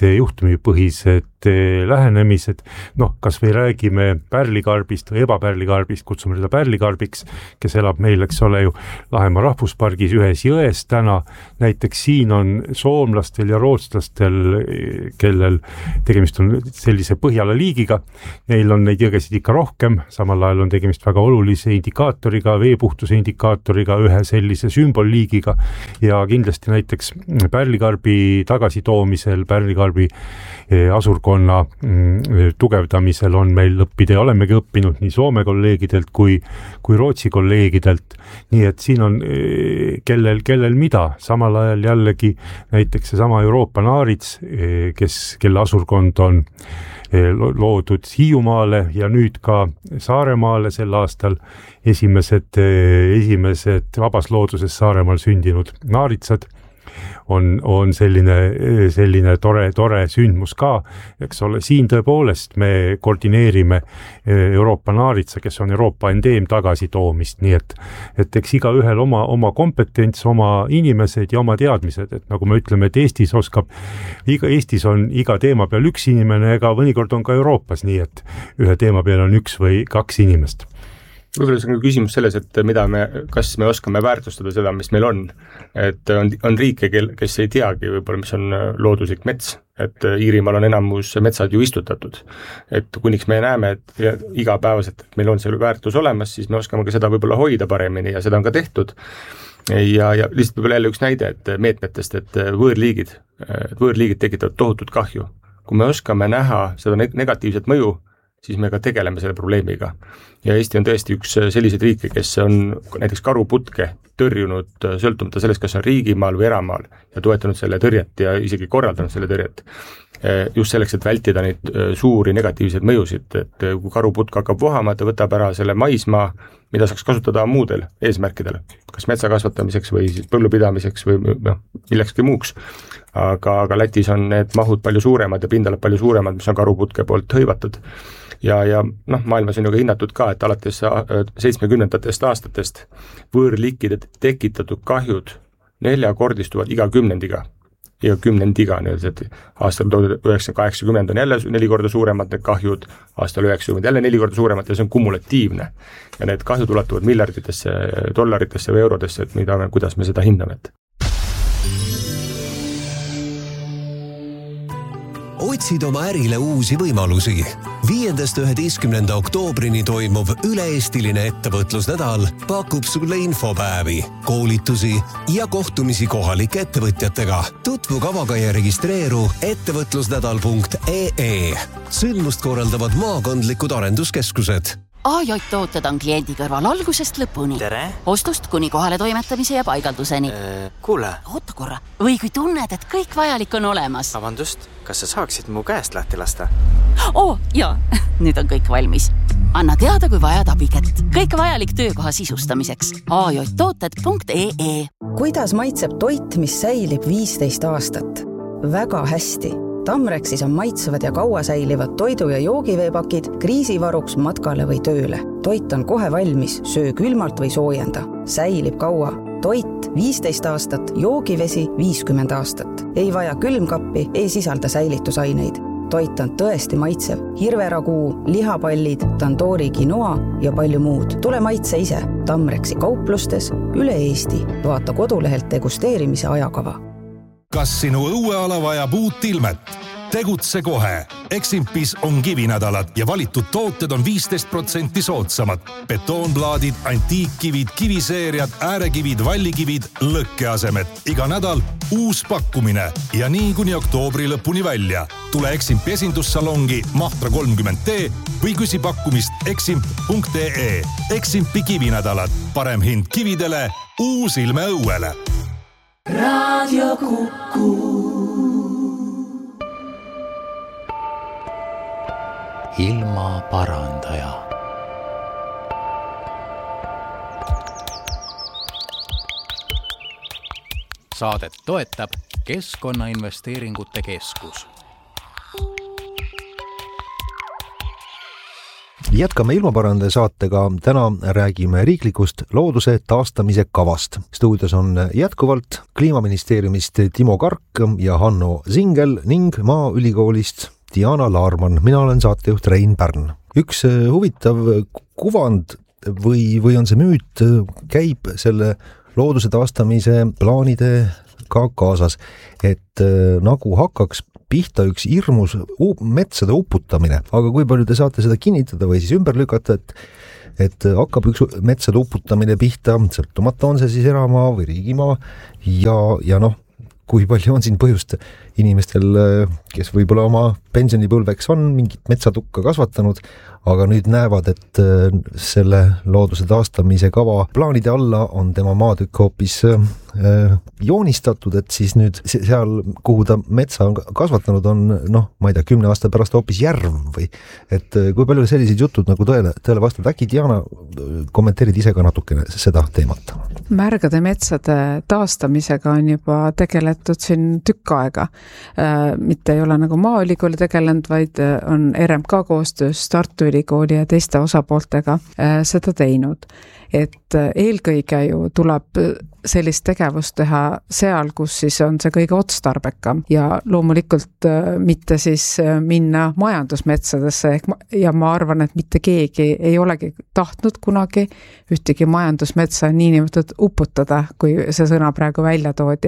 lähenemised. Kas või räägime pärlikarbist või ebapärlikarbist, kutsume seda pärlikarbiks, kes elab meil, eks ole ju, Lahemaa rahvuspargis ühes jões täna. Näiteks siin on soomlastel ja rootslastel, kellel tegemist on sellise Põhjala liigiga. Neil on neid jõgesid ikka rohkem, samal ajal on tegemist väga olulise indikaatoriga, veepuhtuse indikaatoriga, ühe sellise sümbolliigiga ja kindlasti näiteks pärlikarbi tagasitoomisel, pärlikarbi asurkonna tugevdamisel on meil õppida ja olemegi õppinud nii Soome kolleegidelt kui Rootsi kolleegidelt. Nii et siin on kellel mida, samal ajal jällegi näiteks seesama Euroopa naarits, kelle asurkond on loodud Hiiumaale ja nüüd ka Saaremaale sel aastal esimesed vabas looduses Saaremaal sündinud naaritsad on selline tore sündmus ka, eks ole, siin tõepoolest me koordineerime Euroopa naaritsa, kes on Euroopa endeem tagasitoomist, nii et eks iga ühel oma kompetents, oma inimesed ja oma teadmised, et nagu me ütleme, et Eestis on iga teema peal üks inimene, ega mõnikord on ka Euroopas nii, et ühe teema peal on üks või kaks inimest. Võib-olla see on küsimus selles, et kas me oskame väärtustada seda, mis meil on. Et on riike, kes ei teagi võib-olla, mis on looduslik mets. Et Iirimaal on enamus metsad ju istutatud. Et kuniks me näeme, et igapäevaselt et meil on see väärtus olemas, siis me oskame ka seda võib-olla hoida paremini ja seda on ka tehtud. Ja lihtsalt võib-olla jälle üks näide, et meetmetest, et võõrliigid tekitavad tohutut kahju. Kui me oskame näha seda negatiivset mõju, siis me ka tegeleme selle probleemiga. Ja Eesti on tõesti üks selliseid riike, kes on näiteks karuputke tõrjunud sõltumata sellest, kas on riigimaal või eramaal ja toetanud selle tõrjet ja isegi korraldanud selle tõrjet. Just selleks, et vältida neid suuri negatiivseid mõjusid, et kui karuputk hakkab vohama, ta võtab ära selle maismaa, mida saaks kasutada muudel eesmärkidel, kas metsa kasvatamiseks või siis põllupidamiseks või millekski muuks. Aga Lätis on need mahud palju suuremad ja pindalad palju suuremad, mis on karuputke poolt hõivatud. Ja maailmas on ju ka hinnatud ka, et alates 70. aastatest võõrliikide tekitatud kahjud 4-kordistuvad iga kümnendiga. Ja kümnendiga, et aastal 1980 on jälle 4 korda suuremad need kahjud, aastal 90 jälle 4 korda suuremad ja see on kumulatiivne. Ja need kahjud ulatuvad miljarditesse, dollaritesse või eurodesse, et kuidas me seda hindame. Otsid oma ärile uusi võimalusi. 5.–11. oktoobrini toimuv üle-eestiline ettevõtlusnädal pakub sulle infopäevi, koolitusi ja kohtumisi kohalike ettevõtjatega. Tutvu kavaga ja registreeru ettevõtlusnädal.ee. Sündmust korraldavad maakondlikud arenduskeskused. AJ-tooted on kliendi kõrval algusest lõpuni. Tere! Ostust kuni kohale toimetamise ja paigalduseni. Kuule! Oota korra. Või kui tunned, et kõik vajalik on olemas. Vabandust, kas sa saaksid mu käest lahti lasta? Jaa, nüüd on kõik valmis. Anna teada, kui vajad abikätt. Kõik vajalik töökoha sisustamiseks. AJ-tooted.ee. Kuidas maitseb toit, mis säilib 15 aastat? Väga hästi. Tamrexis on maitsevad ja kaua säilivad toidu- ja joogiveepakid kriisivaruks matkale või tööle. Toit on kohe valmis, söö külmalt või soojenda. Säilib kaua. Toit 15 aastat, joogivesi 50 aastat. Ei vaja külmkappi, ei sisalda säilitusaineid. Toit on tõesti maitsev. Hirveraguu, lihapallid, tandoori quinoa ja palju muud. Tule maitse ise. Tamrexi kauplustes üle Eesti. Vaata kodulehelt degusteerimise ajakava. Kas sinu õueala vajab uut ilmet? Tegutse kohe. Eximpis on kivinädalad ja valitud tooted on 15% soodsamad. Betoonplaadid, antiikkivid, kiviseeriad, äärekivid, vallikivid, lõkkeasemed. Iga nädal uus pakkumine ja nii kuni oktoobri lõpuni välja. Tule Eximpi esindussalongi Mahtra 30T või küsi pakkumist eximp.ee. Eximpi kivinädalad. Parem hind kividele, uus ilme õuele. Radio Kuku. Ilma parandaja. Saadet toetab Keskkonnainvesteeringute Keskus. Jätkame ilmaparandaja saatega, täna räägime riiklikust looduse taastamise kavast. Stuudios on jätkuvalt Kliimaministeeriumist Timo Kark ja Hanno Zingel ning Maaülikoolist Diana Laarman. Mina olen saatejuht Rein Pärn. Üks huvitav kuvand või on see müüt käib selle looduse taastamise plaanidega kaasas, et nagu hakkaks pihta üks hirmus metsade uputamine, aga kui palju te saate seda kinnitada või siis ümber lükata, et hakkab üks metsade uputamine pihta, sõltumata on see siis eramaa või riigimaa ja noh, kui palju on siin põhjust inimestel, kes võib-olla oma pensionipõlveks on mingit metsatukka kasvatanud, aga nüüd näevad, et selle looduse taastamise kava plaanide alla on tema maatükk hoopis joonistatud, et siis nüüd seal, kuhu ta metsa on kasvatanud, on ma ei tea, 10 aasta pärast hoopis järv või et kui palju sellised jutud nagu tõele vastavad. Äkki Diana kommenteerid ise ka natukene seda teemat? Märgade metsade taastamisega on juba tegeletud siin tükk aega. Mitte ei ole nagu Maaülikooli tegelenud, vaid on RMK koostöös Tartu Ülikooli ja teiste osapooltega seda teinud. Et eelkõige ju tuleb sellist tegevust teha seal, kus siis on see kõige otstarbekam ja loomulikult mitte siis minna majandusmetsadesse ja ma arvan, et mitte keegi ei olegi tahtnud kunagi ühtegi majandusmetsa niinimetatud uputada, kui see sõna praegu välja toodi.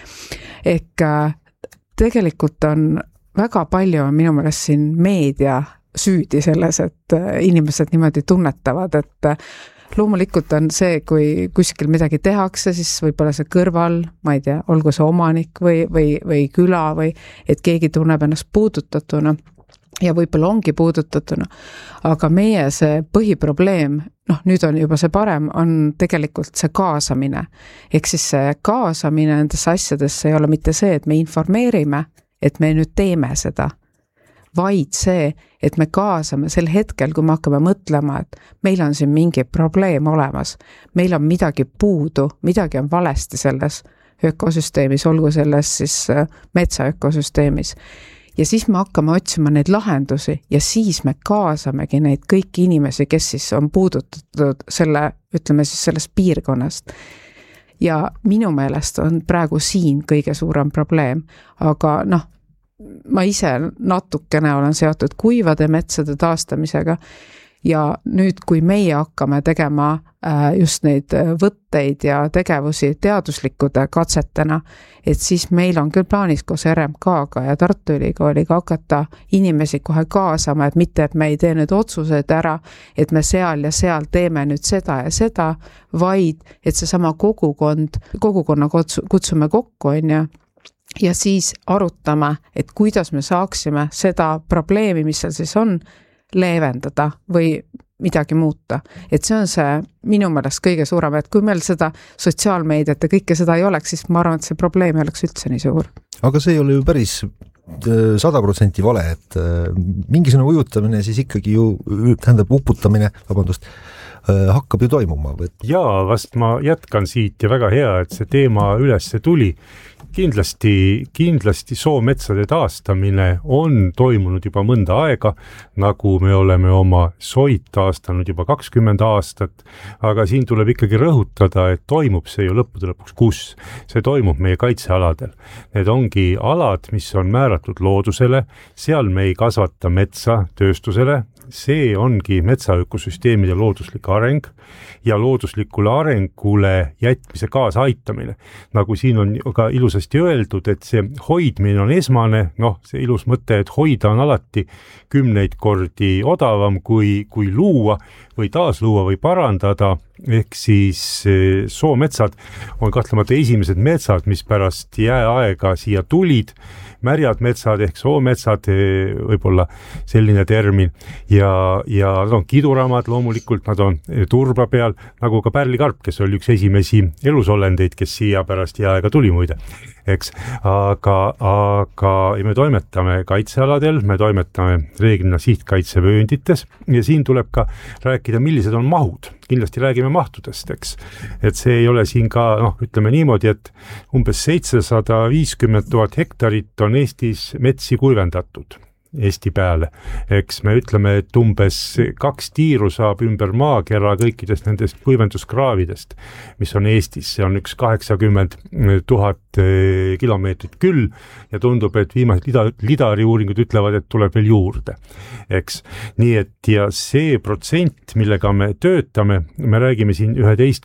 Ehk tegelikult on väga palju minu meelest siin meedia süüdi selles, et inimesed niimoodi tunnetavad, et loomulikult on see, kui kuskil midagi tehakse, siis võib-olla see kõrval, ma ei tea, olgu see omanik või küla või et keegi tunneb ennast puudutatuna ja võib-olla ongi puudutatuna, aga meie see põhiprobleem, nüüd on juba see parem, on tegelikult see kaasamine. Ehk siis see kaasamine nendesse asjadesse ei ole mitte see, et me informeerime, et me nüüd teeme seda, vaid see, et me kaasame sel hetkel, kui me hakkame mõtlema, et meil on siin mingi probleem olemas, meil on midagi puudu, midagi on valesti selles ökosüsteemis, olgu selles siis metsaökosüsteemis. Ja siis me hakkame otsima neid lahendusi ja siis me kaasamegi neid kõiki inimesi, kes siis on puudutatud sellest piirkonnast. Ja minu meelest on praegu siin kõige suurem probleem, aga ma ise natukene olen seotud kuivade metsade taastamisega ja nüüd, kui meie hakkame tegema just neid võtteid ja tegevusi teaduslikkude katsetena, et siis meil on küll plaanis koos RMK-ga ja Tartu Ülikooliga hakata inimesi kohe kaasama, et mitte, et me ei tee nüüd otsuseid ära, et me seal ja seal teeme nüüd seda ja seda, vaid et see sama kogukonna kutsume kokku, ja siis arutame, et kuidas me saaksime seda probleemi, mis seal siis on, leevendada või midagi muuta. Et see on see minu meelest kõige suurem, et kui meil seda sotsiaalmeediat ja kõike seda ei oleks, siis ma arvan, et see probleem ei oleks üldse nii suur. Aga see ei ole ju päris 100% vale, et mingisugune ujutamine siis ikkagi ju tähendab uputamine, hakkab ju toimuma. Jaa, vast ma jätkan siit ja väga hea, et see teema ülesse tuli. Kindlasti soometsade taastamine on toimunud juba mõnda aega, nagu me oleme oma soid taastanud juba 20 aastat, aga siin tuleb ikkagi rõhutada, et toimub see ju lõppude lõpuks kus. See toimub meie kaitsealadel. Need ongi alad, mis on määratud loodusele, seal me ei kasvata metsa tööstusele, see ongi metsaökosüsteemide looduslik areng ja looduslikule arengule jätmise kaasaitamine. Nagu siin on ka ilusasti öeldud, et see hoidmine on esmane, see ilus mõte, et hoida on alati 10 kordi odavam kui luua või taasluua või parandada, ehk siis soometsad on kahtlemata esimesed metsad, mis pärast jääaega siia tulid, märjad metsad ehk soometsad, võib-olla selline termin, ja nad on kiduramad loomulikult, nad on turba peal, nagu ka pärlikarp, kes oli üks esimesi elusolendeid, kes siia pärast jääaega tuli muide, eks, aga me toimetame kaitsealadel, me toimetame reeglina sihtkaitsevööndites ja siin tuleb ka rääkida, millised on mahud. Kindlasti räägime mahtudest, eks. Et see ei ole siin ka, ütleme niimoodi, et umbes 750 000 hektarit on Eestis metsi kuivendatud. Eesti peale. Eks me ütleme, et umbes 2 tiiru saab ümber maakera kõikidest nendest kuivenduskraavidest, mis on Eestis. See on üks 80 000 kilomeetrit küll ja tundub, et viimased lidari uuringud ütlevad, et tuleb veel juurde. Eks. Nii et ja see protsent, millega me töötame, me räägime siin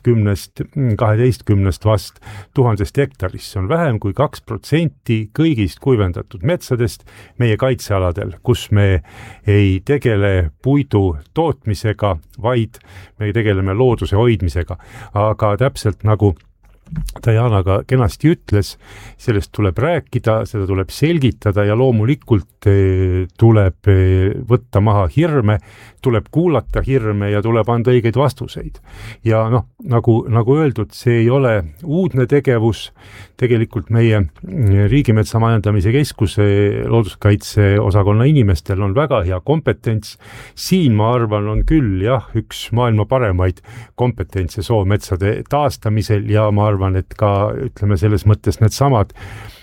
11-12 vast 1000 hektarist. See on vähem kui 2% kõigist kuivendatud metsadest meie kaitsealadel, kus me ei tegele puidu tootmisega, vaid me tegeleme looduse hoidmisega. Aga täpselt nagu Diana ka kenasti ütles, sellest tuleb rääkida, seda tuleb selgitada ja loomulikult tuleb võtta maha hirme, tuleb kuulata hirme ja tuleb anda õigeid vastuseid. Ja nagu öeldud, see ei ole uudne tegevus, tegelikult meie Riigimetsa Majandamise Keskuse looduskaitse osakonna inimestel on väga hea kompetents. Siin ma arvan on küll üks maailma paremaid kompetentse soometsade taastamisel ja ma arvan, et ka ütleme selles mõttes need samad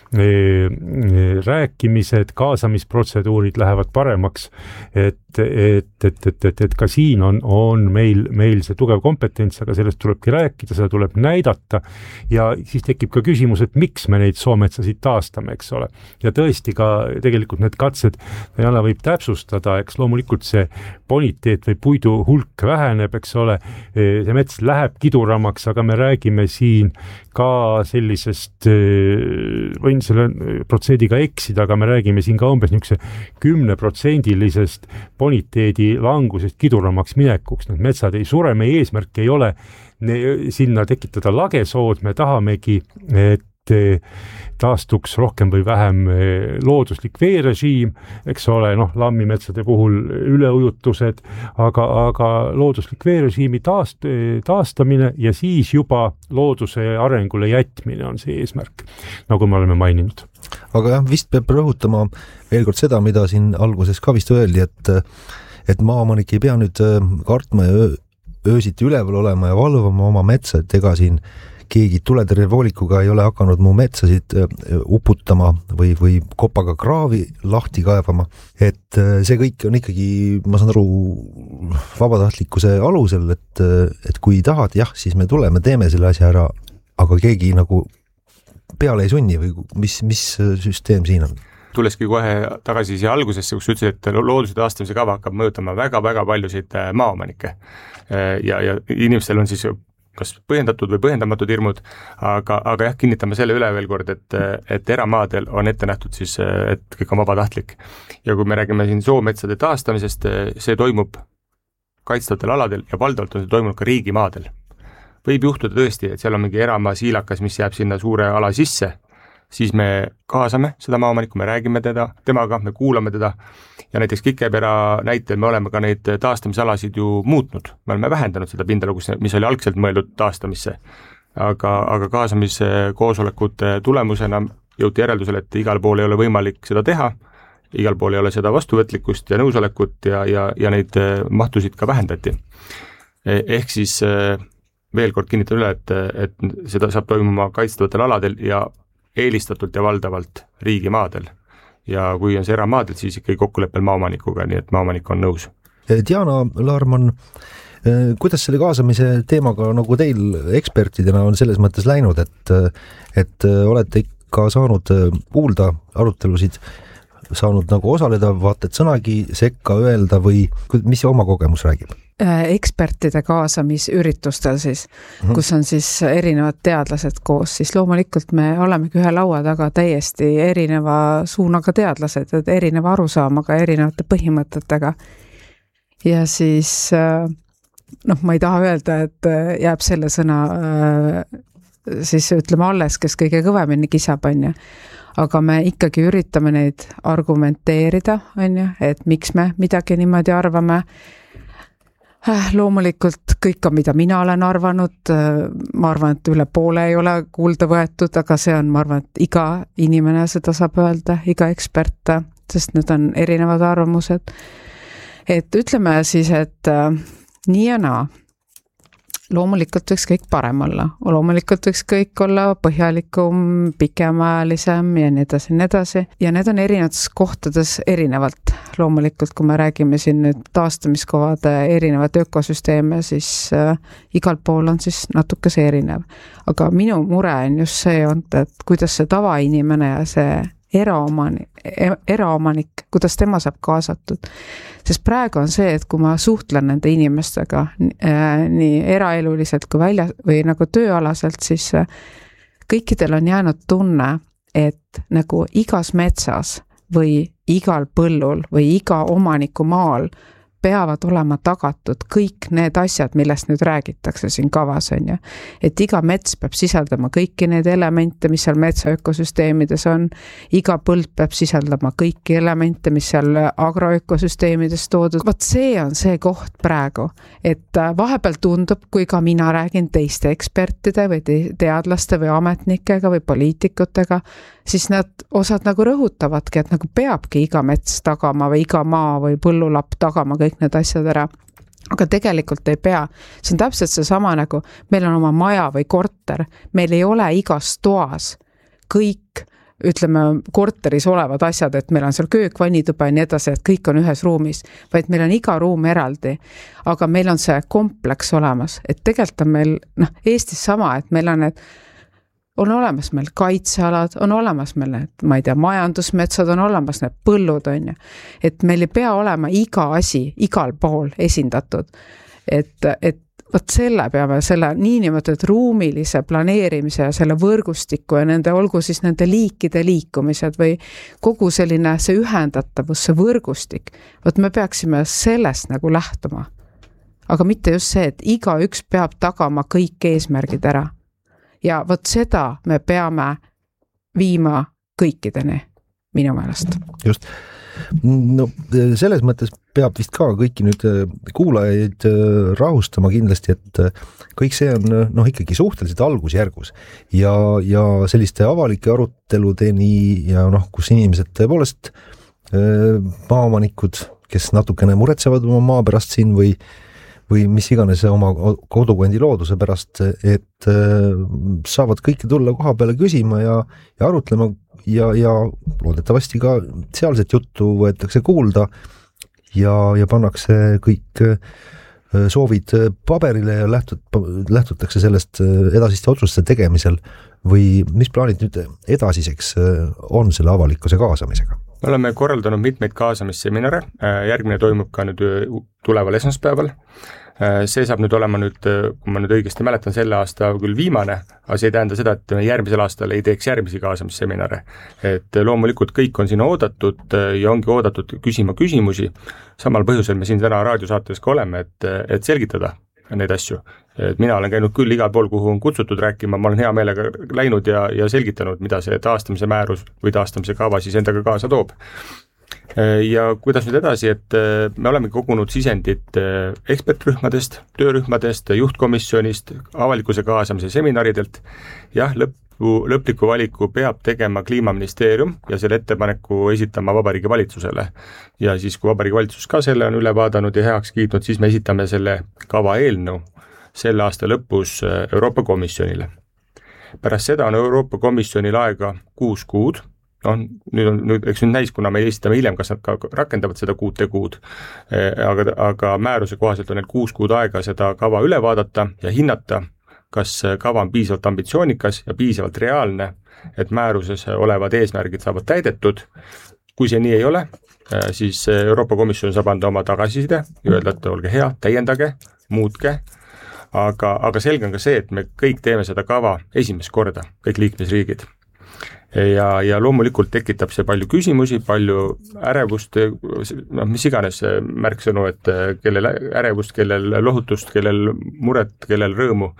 rääkimised, kaasamisprotseduurid lähevad paremaks, et ka siin on meil see tugev kompetents, aga sellest tulebki rääkida, seda tuleb näidata ja siis tekib ka küsimus, et miks me neid soometsasid taastame, eks ole. Ja tõesti ka tegelikult need katsed, Diana võib täpsustada, eks loomulikult see boniteet või puidu hulk väheneb, eks ole, see mets läheb kiduramaks, aga me räägime siin ka sellisest, võin selle protsendiga eksida, aga me räägime siin ka umbes niisuguse 10% boniteedi langusest kiduramaks minekuks. Need metsad ei sure, meie eesmärk ei ole sinna tekitada lagesood, me tahamegi, et taastuks rohkem või vähem looduslik veerežiim, eks ole, lammimetsade puhul üleujutused, aga looduslik veerežiimi taastamine ja siis juba looduse arengule jätmine on see eesmärk, nagu me oleme maininud. Aga vist peab rõhutama veel kord seda, mida siin alguses ka vist öeldi, et maaomanik ei pea nüüd kartma ja öösiti üleval olema ja valvama oma metsa, et ega siin keegi tuletõrjevoolikuga ei ole hakanud mu metsasid uputama või kopaga kraavi lahti kaevama. Et see kõik on ikkagi, ma saan aru, vabatahtlikkuse alusel, et kui tahad, siis me tuleme, teeme selle asja ära, aga keegi nagu peale ei sunni või mis süsteem siin on? Tuleski kohe tagasi siia algusesse, kus ütlesid, et looduse taastamise kava hakkab mõjutama väga-väga paljusid maaomanikke ja inimestel on siis kas põhjendatud või põhjendamatud hirmud, aga kinnitame selle üle veel kord, et eramaadel on ette nähtud siis, et kõik on vabatahtlik. Ja kui me räägime siin soometsade taastamisest, see toimub kaitstavatel aladel ja valdavalt on see toimunud ka riigimaadel. Võib juhtuda tõesti, et seal on mingi eramaa siilakas, mis jääb sinna suure ala sisse, siis me kaasame seda maaomanikku, me räägime temaga, me kuulame teda ja näiteks Kikepera näitel me oleme ka neid taastamisalasid ju muutnud. Me oleme vähendanud seda pindala, mis oli algselt mõeldud taastamisse. Aga kaasamise koosolekute tulemusena jõuti järeldusele, et igal pool ei ole võimalik seda teha, igal pool ei ole seda vastuvõtlikkust ja nõusolekut ja neid mahtusid ka vähendati. Ehk siis veel kord kinnitan üle, et seda saab toimuma kaitstavatel aladel ja eelistatult ja valdavalt riigimaadel. Ja kui on see eramaadel, siis ikkagi kokkuleppel maaomanikuga, nii et maaomanik on nõus. Diana Laarmann, kuidas selle kaasamise teemaga nagu teil ekspertidena on selles mõttes läinud, et olete ikka saanud kuulda arutelusid, saanud nagu osaleda, vaata et sõnagi sekka öelda või mis oma kogemus räägib? Ekspertide kaasamisüritustel siis, kus on siis erinevad teadlased koos, siis loomulikult me olemegi ühe laua taga täiesti erineva suunaga teadlased, erineva arusaamaga, erinevate põhimõtetega. Ja siis, ma ei taha öelda, et jääb selle sõna siis ütleme alles, kes kõige kõvemini kisab, on ju. Aga me ikkagi üritame neid argumenteerida, on ju, et miks me midagi niimoodi arvame. Loomulikult kõik, mida mina olen arvanud, ma arvan, et üle poole ei ole kuulda võetud, aga see on, ma arvan, et iga inimene seda saab öelda, iga ekspert, sest need on erinevad arvamused. Et ütleme siis, et nii ja naa. loomulikult võiks kõik parem olla, loomulikult võiks kõik olla põhjalikum, pikemaajalisem ja nii edasi. Ja need on erinevates kohtades erinevalt. Loomulikult, kui me räägime siin nüüd taastamiskovade erinevat ökosüsteeme, siis igal pool on siis natuke see erinev. Aga minu mure on just see, et kuidas see tavainimene ja see eraomanik, kuidas tema saab kaasatud. Sest praegu on see, et kui ma suhtlen nende inimestega nii eraeluliselt kui välja või nagu tööalaselt, siis kõikidel on jäänud tunne, et nagu igas metsas või igal põllul või iga omaniku maal peavad olema tagatud kõik need asjad, millest nüüd räägitakse siin kavas, on ju. Et iga mets peab sisaldama kõiki need elemente, mis seal metsa ökosüsteemides on. Iga põld peab sisaldama kõiki elemente, mis seal agroökosüsteemides toodud. Vaat see on see koht praegu, et vahepeal tundub, kui ka mina räägin teiste ekspertide või teadlaste või ametnikega või poliitikutega, siis nad osad nagu rõhutavadki, et nagu peabki iga mets tagama või iga maa või põllulapp tagama kõik need asjad ära. Aga tegelikult ei pea. See on täpselt seesama nagu, meil on oma maja või korter, meil ei ole igas toas kõik, ütleme, korteris olevad asjad, et meil on seal köök, vannituba ja nii edasi, et kõik on ühes ruumis, vaid meil on iga ruum eraldi, aga meil on see kompleks olemas, et tegelikult on meil, Eestis sama, et meil on need on olemas meil kaitsealad, on olemas meil need, ma ei tea, majandusmetsad, on olemas need põllud, on ju. Et meil ei pea olema iga asi, igal pool esindatud. Et võt selle peame, selle niinimetatud ruumilise planeerimise ja selle võrgustiku ja nende, olgu siis nende liikide liikumised või kogu selline see ühendatavus, see võrgustik. Võt me peaksime sellest nagu lähtuma. Aga mitte just see, et iga üks peab tagama kõik eesmärgid ära. Ja võt seda me peame viima kõikideni, minu meelest. Just. No selles mõttes peab vist ka kõiki nüüd kuulajaid rahustama kindlasti, et kõik see on ikkagi suhteliselt algusjärgus ja selliste avalike aruteludeni ja kus inimesed tõepoolest maaomanikud, kes natukene muretsevad oma maa pärast siin või mis iganes oma kodukondi looduse pärast, et saavad kõike tulla koha peale küsima ja arutlema ja loodetavasti ka sealset juttu võetakse kuulda ja pannakse kõik soovid paberile ja lähtutakse sellest edasiste otsuste tegemisel või mis plaanid nüüd edasiseks on selle avalikkuse kaasamisega? Me oleme korraldanud mitmeid kaasamisseminare, järgmine toimub ka nüüd tuleval esmaspäeval. See saab nüüd olema nüüd, kui ma nüüd õigesti mäletan, selle aasta küll viimane, aga see ei tähenda seda, et järgmisel aastal ei teeks järgmisi kaasamisseminare. Et loomulikult kõik on siin oodatud ja ongi oodatud küsima küsimusi. Samal põhjusel me siin täna raadiosaates ka oleme, et selgitada neid asju. Et mina olen käinud küll igal pool, kuhu on kutsutud rääkima, ma olen hea meelega läinud ja selgitanud, mida see taastamise määrus või taastamise kava siis endaga kaasa toob. Ja kuidas nüüd edasi, et me oleme kogunud sisendit ekspertrühmadest, töörühmadest, juhtkomisjonist, avalikkuse kaasamise seminaridelt. Jah, lõpliku valiku peab tegema Kliimaministeerium ja selle ettepaneku esitama Vabariigi Valitsusele. Ja siis, kui Vabariigi Valitsus ka selle on üle vaadanud ja heaks kiitnud, siis me esitame selle kava eelnõu selle aasta lõpus Euroopa Komisjonile. Pärast seda on Euroopa Komisjonil aega 6 kuud. Eks nüüd näis, kuna me esitame hiljem, kas nad ka rakendavad seda 6 kuud, aga määruse kohaselt on need 6 kuud aega seda kava üle vaadata ja hinnata, kas kava on piisavalt ambitsioonikas ja piisavalt reaalne, et määruses olevad eesmärgid saavad täidetud. Kui see nii ei ole, siis Euroopa Komisjon saab anda oma tagasiside ja öelda, et olge hea, täiendage, muutke, aga selge on ka see, et me kõik teeme seda kava esimest korda, kõik liikmesriigid. Ja loomulikult tekitab see palju küsimusi, palju ärevust, mis iganes märksõnu, et kellel ärevust, kellel lohutust, kellel muret, kellel rõõmu,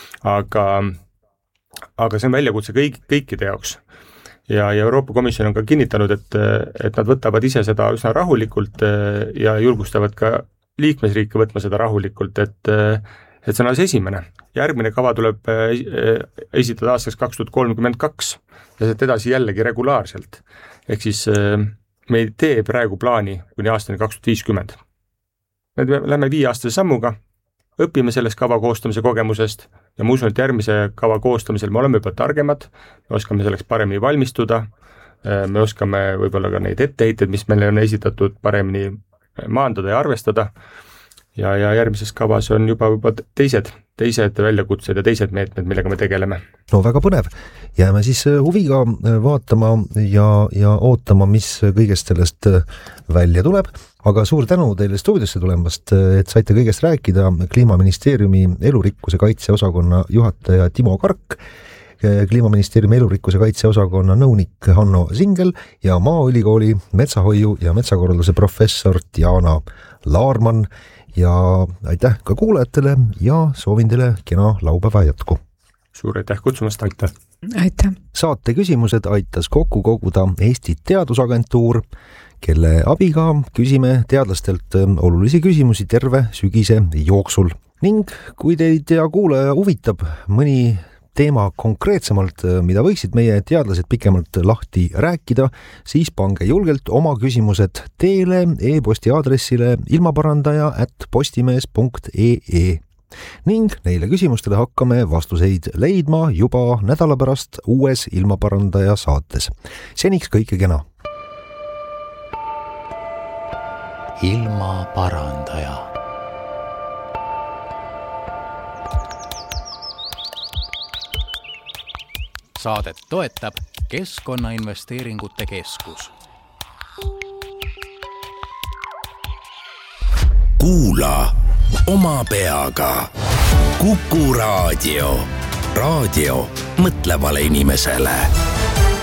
aga see on väljakutse kõikide jaoks. Ja Euroopa Komisjon on ka kinnitanud, et nad võtavad ise seda üsna rahulikult ja julgustavad ka liikmesriike võtma seda rahulikult, et see on alles esimene. Järgmine kava tuleb esitada aastaks 2032 ja see edasi jällegi regulaarselt. Ehk siis me ei tee praegu plaani kuni aastani 2050. Me lähme 5-aastase sammuga, õpime sellest kava koostamise kogemusest ja ma usun, et järgmise kava koostamisel me oleme juba targemad, me oskame selleks paremini valmistuda, me oskame võib-olla ka neid etteheited, mis meile on esitatud, paremini maandada ja arvestada ja järgmises kavas on juba teised väljakutsed ja teised meetmed, millega me tegeleme. No väga põnev. Jääme siis huviga vaatama ja ootama, mis kõigest sellest välja tuleb. Aga suur tänu teile stuudiosse tulemast, et saite kõigest rääkida. Kliimaministeeriumi elurikkuse kaitseosakonna juhataja Timo Kark, Kliimaministeeriumi elurikkuse kaitseosakonna nõunik Hanno Singel ja Maaülikooli metsahoiu ja metsakorralduse professor Diana Laarman. Ja aitäh ka kuulajatele ja soovin teile kena laupäeva jätku. Suur aitäh kutsumast, aitäh! Aitäh! Saate küsimused aitas kokku koguda Eesti Teadusagentuur, kelle abiga küsime teadlastelt olulisi küsimusi terve sügise jooksul. Ning kui teid ja kuulaja huvitab mõni teema konkreetsemalt, mida võiksid meie teadlased pikemalt lahti rääkida, siis pange julgelt oma küsimused teele e-posti aadressile ilmaparandaja@postimees.ee ning neile küsimustele hakkame vastuseid leidma juba nädala pärast uues Ilmaparandaja saates. Seniks kõike kena! Ilmaparandaja. Saadet toetab Keskkonnainvesteeringute Keskus. Kuula oma peaga. Kuku Raadio. Raadio mõtlevale inimesele.